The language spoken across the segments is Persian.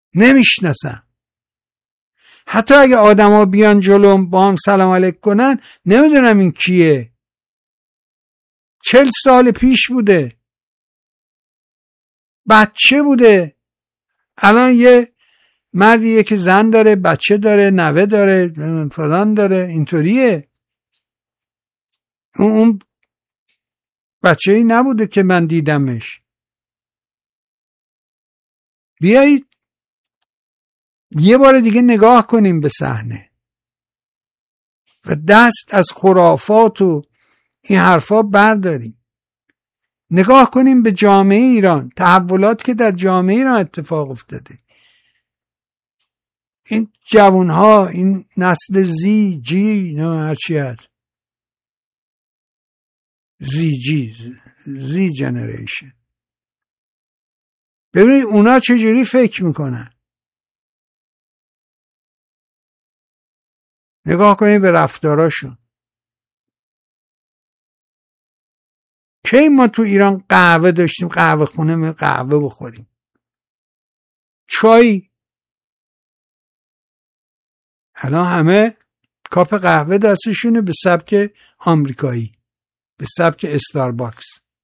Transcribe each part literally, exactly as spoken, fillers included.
نمیشناسم. حتی اگه آدما بیان جلوم با هم سلام علیک کنن نمیدونم این کیه. چل سال پیش بوده، بچه بوده. الان یه مردیه که زن داره، بچه داره، نوه داره، فلان داره، اینطوریه. اون, اون بچه ای نبوده که من دیدمش. بیایید یه بار دیگه نگاه کنیم به صحنه و دست از خرافات و این حرفا برداریم. نگاه کنیم به جامعه ایران، تحولات که در جامعه ایران اتفاق افتاده. این جوانها، این نسل زی جی نه هرچی هست، زی جی زی جنریشن، ببینید اونا چجوری فکر میکنن. نگاه کنید به رفتاراشون. کی ما تو ایران قهوه داشتیم، قهوه خونه می قهوه بخوریم، چای؟ الان همه کاپ قهوه دستشونه به سبک آمریکایی، به سبک استارباکس.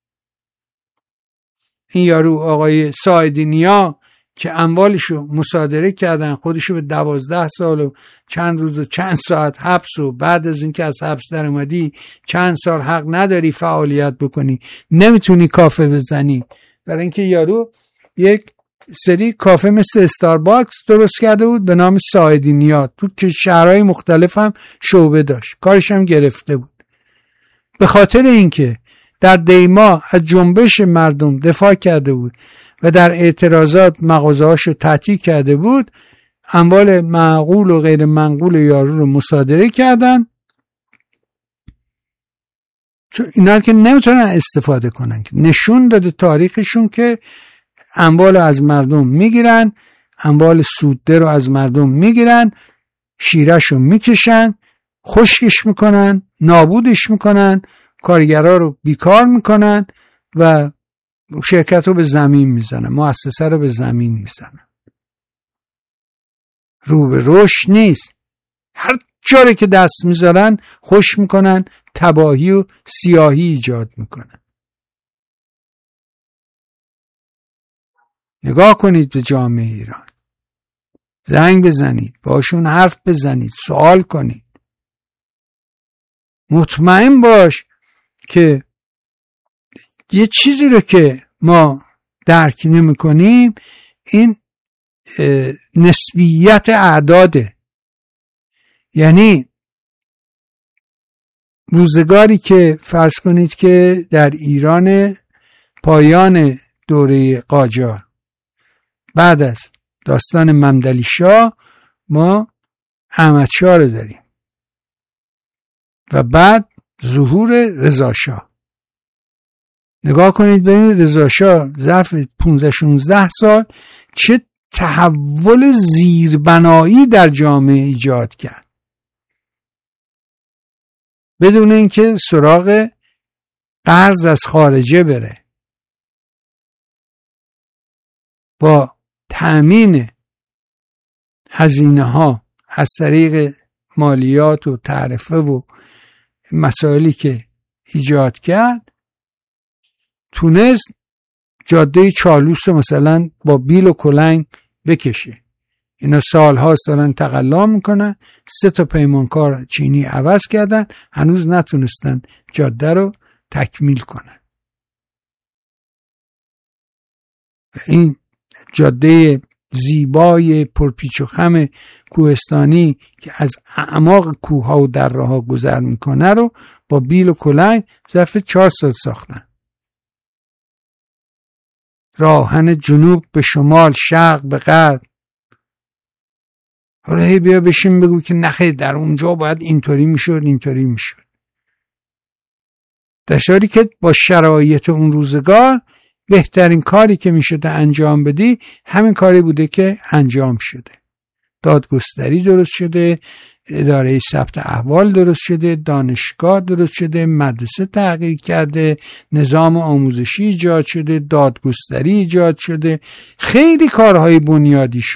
این یارو آقای ساعدینیا که اموالشو مصادره کردن، خودشو به دوازده سال و چند روز و چند ساعت حبس، و بعد از اینکه از حبس در اومدی چند سال حق نداری فعالیت بکنی، نمیتونی کافه بزنی، برای اینکه یارو یک سری کافه مثل استارباکس درست کرده بود به نام ساعدینیا، تو که شهرهای مختلف هم شعبه داشت، کارش هم گرفته بود. به خاطر اینکه در دیما از جنبش مردم دفاع کرده بود و در اعتراضات مغازه‌هاشو تعطیل کرده بود، اموال معقول و غیر منقول یارو رو مصادره کردن، چون اینا که نمیتونن استفاده کنن. نشون داده تاریخشون که اموال از مردم میگیرن، اموال سودده رو از مردم میگیرن، شیرهشو میکشن، خشکش میکنن، نابودش میکنن، کارگرها رو بیکار میکنن و شرکت رو به زمین میزنن، مؤسسه رو به زمین میزنن. رو به رشد نیست. هر جاره که دست میذارن خوش میکنن، تباهی و سیاهی ایجاد میکنن. نگاه کنید به جامعه ایران، زنگ بزنید، باشون حرف بزنید، سوال کنید. مطمئن باش که یه چیزی رو که ما درک نمی کنیم این نسبیت اعداده. یعنی روزگاری که فرض کنید که در ایران پایان دوره قاجار بعد از داستان ممدلی شاه ما احمد شاه رو داریم و بعد ظهور رضا شاه. نگاه کنید ببینید رضا شاه ظرف پانزده شانزده سال چه تحول زیربنایی در جامعه ایجاد کرد بدون اینکه سراغ قرض از خارجه بره. با تأمین هزینه ها از طریق مالیات و تعرفه و مسائلی که ایجاد کرد تونست جاده چالوس مثلا با بیل و کلنگ بکشه. اینا سال هاست دارن تقلا میکنن، سه تا پیمانکار چینی عوض کردن، هنوز نتونستن جاده رو تکمیل کنن. این جاده زیبای پرپیچ و خم کوهستانی که از اعماق کوه و دره ها گذر میکنه رو با بیل و کلنگ ظرف چهار سال ساختن. راهن جنوب به شمال، شرق به غرب. حالا هی بیا بشین بگو که نخیر در اونجا باید اینطوری میشد اینطوری میشد، در حالی که با شرایط اون روزگار بهترین کاری که میشده انجام بدی همین کاری بوده که انجام شده. دادگستری درست شده، اداره ثبت احوال درست شده، دانشگاه درست شده، مدرسه تغییر کرده، نظام آموزشی ایجاد شده، دادگستری ایجاد شده، خیلی کارهای بنیادی شده.